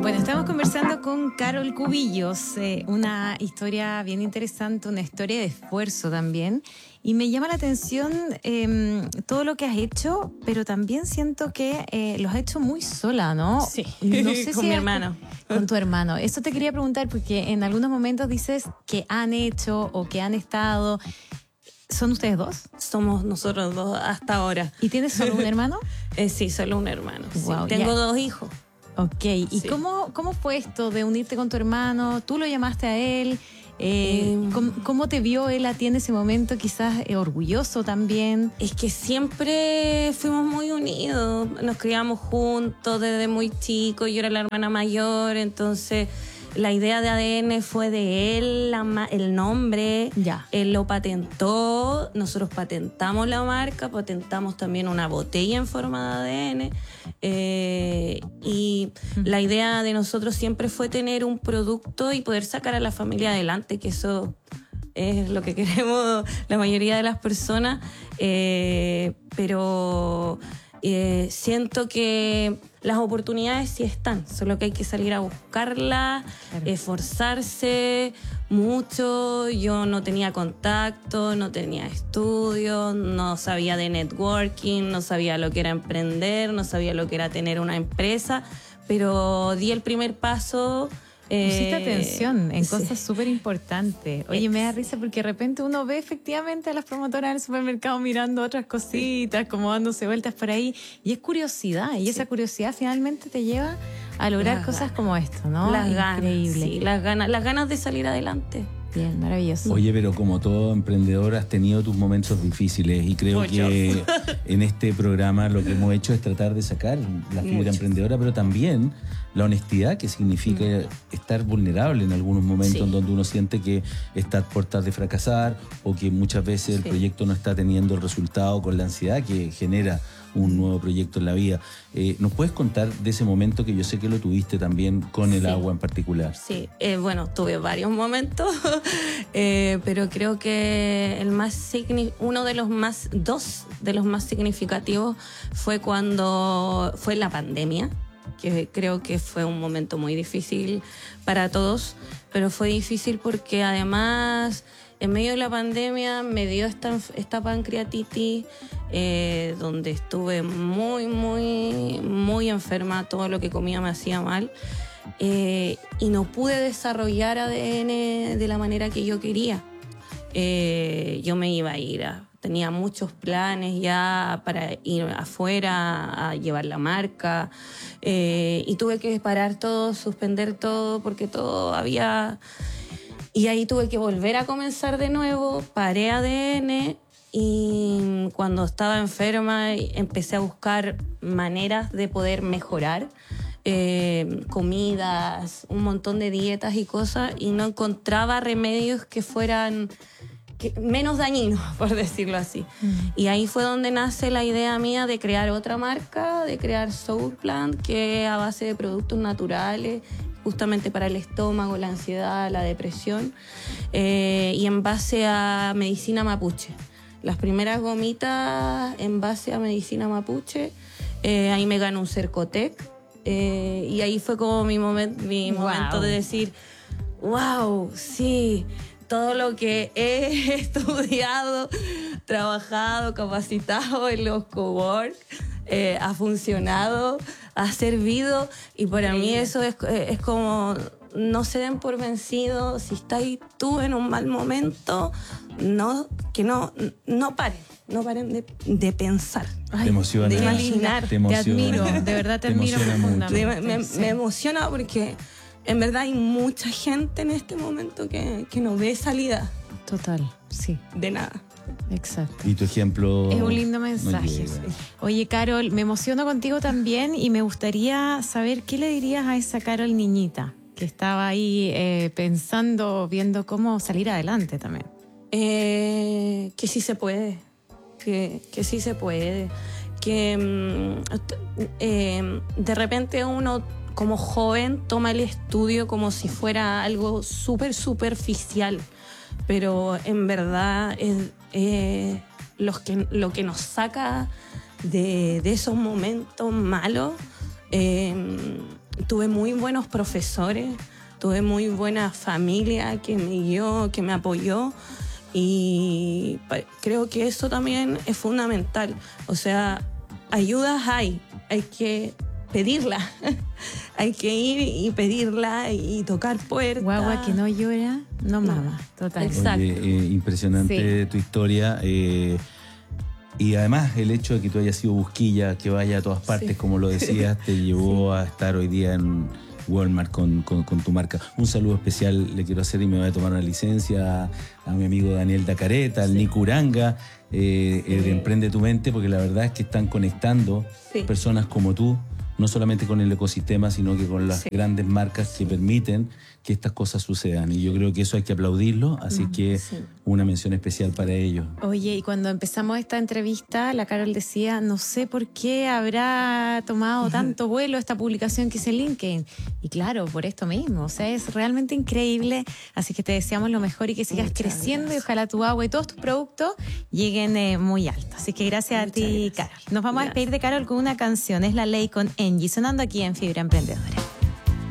Bueno, estamos conversando con Carol Cubillos, una historia bien interesante, una historia de esfuerzo también. Y me llama la atención todo lo que has hecho, pero también siento que lo has hecho muy sola, ¿no? Sí, no sé con si mi hermano. Con tu hermano. Eso te quería preguntar porque en algunos momentos dices que han hecho o que han estado. ¿Son ustedes dos? Somos nosotros dos hasta ahora. ¿Y tienes solo un hermano? Sí, solo un hermano. Wow, sí. Tengo ya. 2 hijos. Ok, ¿y Sí. cómo fue esto de unirte con tu hermano? ¿Tú lo llamaste a él? ¿Cómo te vio él a ti en ese momento? Quizás orgulloso también. Es que siempre fuimos muy unidos. Nos criamos juntos desde muy chicos. Yo era la hermana mayor, entonces la idea de ADN fue de él, el nombre. Ya. Él lo patentó. Nosotros patentamos la marca, patentamos también una botella en forma de ADN. Y la idea de nosotros siempre fue tener un producto y poder sacar a la familia adelante, que eso es lo que queremos la mayoría de las personas, pero siento que las oportunidades sí están, solo que hay que salir a buscarlas, Claro. esforzarse mucho. Yo no tenía contacto, no tenía estudios, no sabía de networking, no sabía lo que era emprender, no sabía lo que era tener una empresa, pero di el primer paso. Pusiste atención en sí. cosas súper importantes. Oye, me da risa porque de repente uno ve efectivamente a las promotoras del supermercado mirando otras cositas, como dándose vueltas por ahí, y es curiosidad, y esa curiosidad finalmente te lleva a lograr Las cosas ganas. como esto, ¿no? Las ganas, Increíble. sí, las ganas de salir adelante. Bien, maravilloso. Oye, pero como todo emprendedor has tenido tus momentos difíciles y creo que en este programa lo que hemos hecho es tratar de sacar la fibra Muchos. emprendedora, pero también la honestidad que significa estar vulnerable en algunos momentos Sí. en donde uno siente que está a puertas de fracasar o que muchas veces el Sí. proyecto no está teniendo el resultado con la ansiedad que genera un nuevo proyecto en la vida. ¿Nos puedes contar de ese momento que yo sé que lo tuviste también con el Sí. agua en particular? Sí, bueno, tuve varios momentos, pero creo que dos de los más significativos fue cuando fue la pandemia, que creo que fue un momento muy difícil para todos, pero fue difícil porque además en medio de la pandemia me dio esta pancreatitis, donde estuve muy, muy, muy enferma, todo lo que comía me hacía mal. Y no pude desarrollar ADN de la manera que yo quería. Yo me iba a ir tenía muchos planes ya para ir afuera a llevar la marca, y tuve que parar todo, suspender todo porque todo había... Y ahí tuve que volver a comenzar de nuevo, paré ADN y cuando estaba enferma empecé a buscar maneras de poder mejorar. Comidas, un montón de dietas y cosas, y no encontraba remedios que fueran menos dañinos, por decirlo así. Y ahí fue donde nace la idea mía de crear otra marca, de crear Soul Plant, que es a base de productos naturales, justamente para el estómago, la ansiedad, la depresión, y en base a medicina mapuche. Las primeras gomitas en base a medicina mapuche, ahí me ganó un Cercotec. Y ahí fue como mi momento de decir, wow, sí, todo lo que he estudiado, trabajado, capacitado en los cowork, ha funcionado, ha servido, y para mí eso es como, no se den por vencidos. Si estás tú en un mal momento, no paren de pensar. Te emociona. De imaginar. Te emociona. admiro, de verdad te admiro emociona mucho. profundamente. Me emociona porque en verdad hay mucha gente en este momento que no ve salida Total, sí, de nada. exacto. Y tu ejemplo... Es un lindo no mensaje. llega. Oye, Carol, me emociono contigo también y me gustaría saber qué le dirías a esa Carol niñita que estaba ahí pensando, viendo cómo salir adelante también. Que sí se puede, que sí se puede, que de repente uno como joven toma el estudio como si fuera algo súper superficial, pero en verdad es lo que nos saca de esos momentos malos. tuve muy buenos profesores, tuve muy buena familia que me guió, que me apoyó. Y creo que eso también es fundamental. O sea, ayudas hay que pedirla. Hay que ir y pedirla y tocar puertas. Guagua que no llora, no mama. Total. Exacto. Oye, impresionante tu historia. Y además el hecho de que tú hayas sido busquilla, que vaya a todas partes, como lo decías, te llevó a estar hoy día en Walmart con tu marca. Un saludo especial le quiero hacer y me voy a tomar una licencia a mi amigo Daniel Dacareta, al Nico Uranga, de Emprende tu Mente, porque la verdad es que están conectando personas como tú, no solamente con el ecosistema, sino que con las grandes marcas que permiten que estas cosas sucedan. Y yo creo que eso hay que aplaudirlo, así que una mención especial para ellos. Oye, y cuando empezamos esta entrevista, la Carol decía, no sé por qué habrá tomado tanto vuelo esta publicación que hice en LinkedIn. Y claro, por esto mismo, o sea, es realmente increíble, así que te deseamos lo mejor y que sigas creciendo y ojalá tu agua y todos tus productos lleguen muy alto. Así que gracias a ti, Carol. Nos vamos a despedir de Carol con una canción, es La Ley con Angie, sonando aquí en Fibra Emprendedora.